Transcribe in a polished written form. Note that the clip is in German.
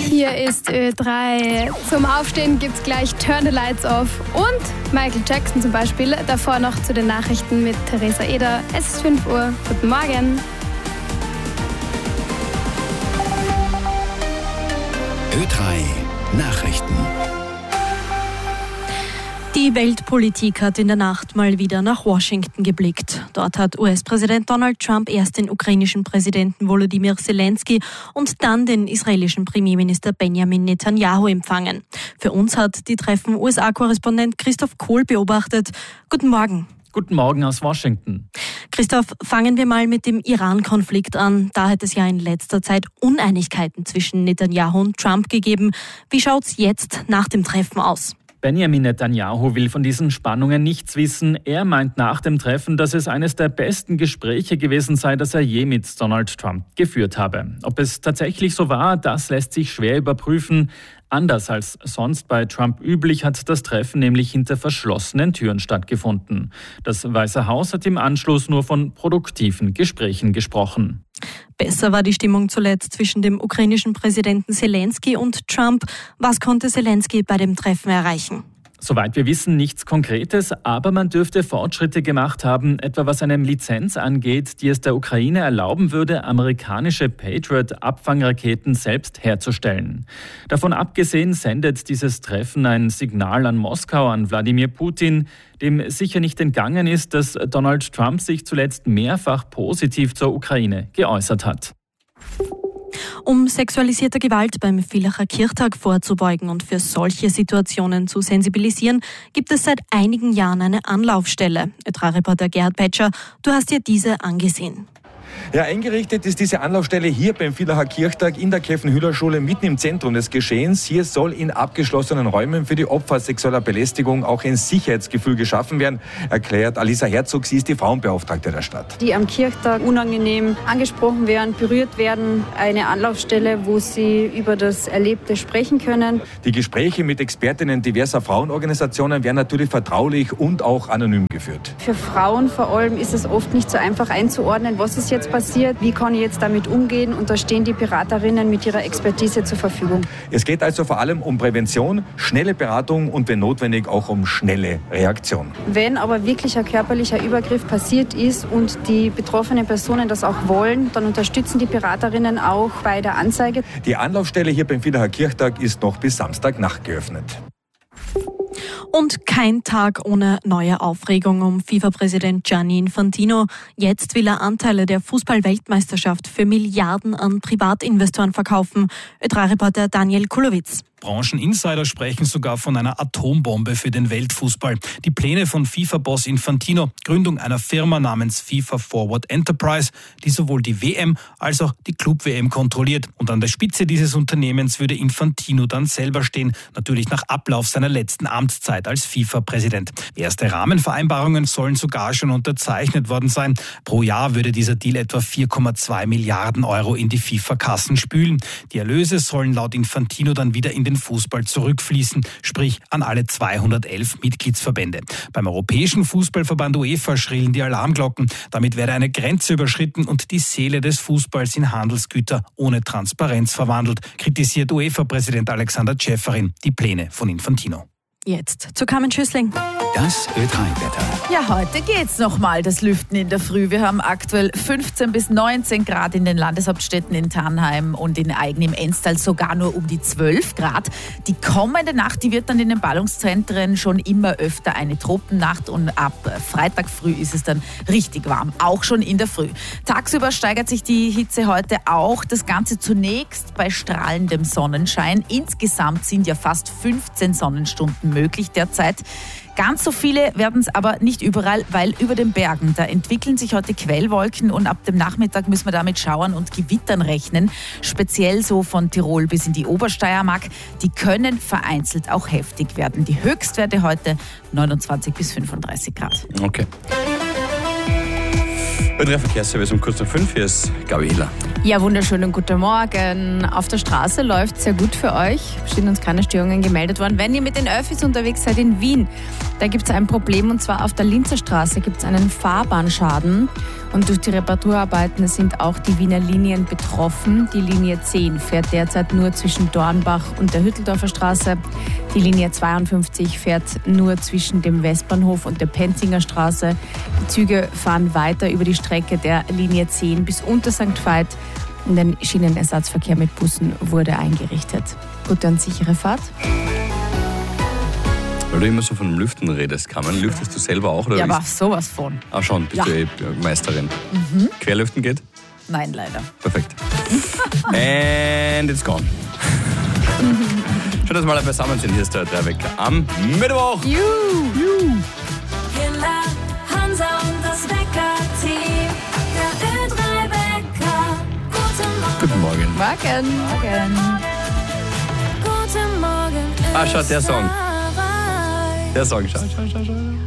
Hier ist Ö3. Zum Aufstehen gibt's gleich Turn the Lights Off und Michael Jackson zum Beispiel. Davor noch zu den Nachrichten mit Theresa Eder. Es ist 5 Uhr. Guten Morgen. Ö3 Nachrichten. Die Weltpolitik hat in der Nacht mal wieder nach Washington geblickt. Dort hat US-Präsident Donald Trump erst den ukrainischen Präsidenten Volodymyr Zelensky und dann den israelischen Premierminister Benjamin Netanyahu empfangen. Für uns hat die Treffen USA-Korrespondent Christoph Kohl beobachtet. Guten Morgen. Guten Morgen aus Washington. Christoph, fangen wir mal mit dem Iran-Konflikt an. Da hat es ja in letzter Zeit Uneinigkeiten zwischen Netanyahu und Trump gegeben. Wie schaut's jetzt nach dem Treffen aus? Benjamin Netanyahu will von diesen Spannungen nichts wissen. Er meint nach dem Treffen, dass es eines der besten Gespräche gewesen sei, das er je mit Donald Trump geführt habe. Ob es tatsächlich so war, das lässt sich schwer überprüfen. Anders als sonst bei Trump üblich hat das Treffen nämlich hinter verschlossenen Türen stattgefunden. Das Weiße Haus hat im Anschluss nur von produktiven Gesprächen gesprochen. Besser war die Stimmung zuletzt zwischen dem ukrainischen Präsidenten Zelensky und Trump. Was konnte Zelensky bei dem Treffen erreichen? Soweit wir wissen, nichts Konkretes, aber man dürfte Fortschritte gemacht haben, etwa was eine Lizenz angeht, die es der Ukraine erlauben würde, amerikanische Patriot-Abfangraketen selbst herzustellen. Davon abgesehen sendet dieses Treffen ein Signal an Moskau, an Wladimir Putin, dem sicher nicht entgangen ist, dass Donald Trump sich zuletzt mehrfach positiv zur Ukraine geäußert hat. Um sexualisierter Gewalt beim Villacher Kirchtag vorzubeugen und für solche Situationen zu sensibilisieren, gibt es seit einigen Jahren eine Anlaufstelle. Ö3-Reporter Gerhard Petscher, du hast dir diese angesehen. Ja, eingerichtet ist diese Anlaufstelle hier beim Villacher Kirchtag in der Kevin-Hüller-Schule mitten im Zentrum des Geschehens. Hier soll in abgeschlossenen Räumen für die Opfer sexueller Belästigung auch ein Sicherheitsgefühl geschaffen werden, erklärt Alisa Herzog. Sie ist die Frauenbeauftragte der Stadt. Die am Kirchtag unangenehm angesprochen werden, berührt werden. Eine Anlaufstelle, wo sie über das Erlebte sprechen können. Die Gespräche mit Expertinnen diverser Frauenorganisationen werden natürlich vertraulich und auch anonym geführt. Für Frauen vor allem ist es oft nicht so einfach einzuordnen, was ist jetzt passiert, wie kann ich jetzt damit umgehen, und da stehen die Beraterinnen mit ihrer Expertise zur Verfügung. Es geht also vor allem um Prävention, schnelle Beratung und wenn notwendig auch um schnelle Reaktion. Wenn aber wirklich ein körperlicher Übergriff passiert ist und die betroffenen Personen das auch wollen, dann unterstützen die Beraterinnen auch bei der Anzeige. Die Anlaufstelle hier beim Villacher Kirchtag ist noch bis Samstagnacht geöffnet. Und kein Tag ohne neue Aufregung um FIFA-Präsident Gianni Infantino. Jetzt will er Anteile der Fußball-Weltmeisterschaft für Milliarden an Privatinvestoren verkaufen. Ö3-Reporter Daniel Kulowitz. Brancheninsider sprechen sogar von einer Atombombe für den Weltfußball. Die Pläne von FIFA-Boss Infantino, Gründung einer Firma namens FIFA Forward Enterprise, die sowohl die WM als auch die Club-WM kontrolliert. Und an der Spitze dieses Unternehmens würde Infantino dann selber stehen, natürlich nach Ablauf seiner letzten Amtszeit als FIFA-Präsident. Erste Rahmenvereinbarungen sollen sogar schon unterzeichnet worden sein. Pro Jahr würde dieser Deal etwa 4,2 Milliarden Euro in die FIFA-Kassen spülen. Die Erlöse sollen laut Infantino dann wieder in den Fußball zurückfließen, sprich an alle 211 Mitgliedsverbände. Beim Europäischen Fußballverband UEFA schrillen die Alarmglocken. Damit werde eine Grenze überschritten und die Seele des Fußballs in Handelsgüter ohne Transparenz verwandelt, kritisiert UEFA-Präsident Alexander Ceferin die Pläne von Infantino. Jetzt zu Carmen Schüssling. Das Ö3-Wetter. Ja, heute geht's nochmal, das Lüften in der Früh. Wir haben aktuell 15 bis 19 Grad in den Landeshauptstädten in Tannheim und in Aigen im Enstal sogar nur um die 12 Grad. Die kommende Nacht, die wird dann in den Ballungszentren schon immer öfter eine Tropennacht und ab Freitag früh ist es dann richtig warm, auch schon in der Früh. Tagsüber steigert sich die Hitze heute auch, das Ganze zunächst bei strahlendem Sonnenschein. Insgesamt sind ja fast 15 Sonnenstunden möglich derzeit. Ganz so viele werden es aber nicht überall, weil über den Bergen, da entwickeln sich heute Quellwolken und ab dem Nachmittag müssen wir damit Schauern und Gewittern rechnen. Speziell so von Tirol bis in die Obersteiermark. Die können vereinzelt auch heftig werden. Die Höchstwerte heute 29 bis 35 Grad. Okay. Ö3 Verkehrsservice um kurz nach 5. Hier ist Gabriela. Ja, wunderschönen guten Morgen. Auf der Straße läuft sehr gut für euch. Sind uns keine Störungen gemeldet worden. Wenn ihr mit den Öffis unterwegs seid in Wien, da gibt es ein Problem, und zwar auf der Linzer Straße gibt es einen Fahrbahnschaden. Und durch die Reparaturarbeiten sind auch die Wiener Linien betroffen. Die Linie 10 fährt derzeit nur zwischen Dornbach und der Hütteldorfer Straße. Die Linie 52 fährt nur zwischen dem Westbahnhof und der Penzinger Straße. Die Züge fahren weiter über die Strecke der Linie 10 bis unter St. Veit. Und ein Schienenersatzverkehr mit Bussen wurde eingerichtet. Gute und sichere Fahrt. Weil du immer so von Lüften redest, Carmen, lüftest du selber auch? Oder ja, aber sowas von. Ah, schon, bist du Meisterin. Querlüften geht? Nein, leider. Perfekt. And it's gone. Schön, dass wir alle beisammen sind. Hier ist der Wecker am Mittwoch. Juhu. Kinder, Hansa und das Wecker-Team. Der Ö3-Wecker. Guten Morgen. Guten Morgen. Morgen. Guten Morgen. Ah, schau, der Song. Der Song, schau.